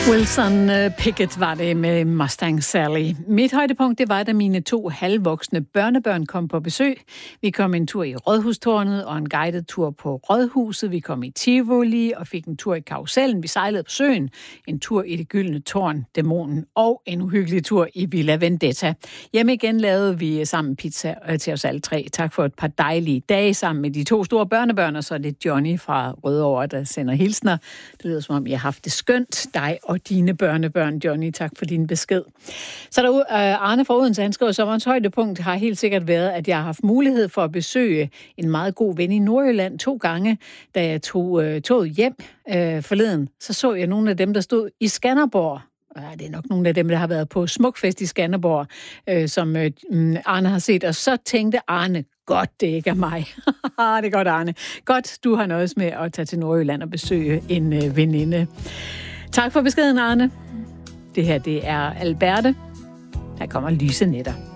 Wilson Pickett var det med Mustang Sally. Mit højdepunkt, det var, da mine 2 halvvoksne børnebørn kom på besøg. Vi kom en tur i Rådhustårnet og en guided tur på Rådhuset. Vi kom i Tivoli og fik en tur i Karusellen. Vi sejlede på søen, en tur i det gyldne tårn, Dæmonen og en uhyggelig tur i Villa Vendetta. Hjemme igen lavede vi sammen pizza til os alle 3. Tak for et par dejlige dage sammen med de 2 store børnebørn, og så er det Johnny fra Rødovre, der sender hilsner. Det lyder som om, I har haft det skønt, dig og dine børnebørn, Johnny. Tak for din besked. Så der Arne fra Odense, han skriver, sommerens højdepunkt har helt sikkert været, at jeg har haft mulighed for at besøge en meget god ven i Nordjylland 2 gange, da jeg tog toget hjem forleden. Så jeg nogle af dem, der stod i Skanderborg. Det er nok nogle af dem, der har været på Smukfest i Skanderborg, som Arne har set. Og så tænkte Arne, godt, det ikke er mig. Det er godt, Arne. Godt, du har nøjes med at tage til Nordjylland og besøge en veninde. Tak for beskeden, Arne. Det her, det er Alberte. Der kommer lyse nætter.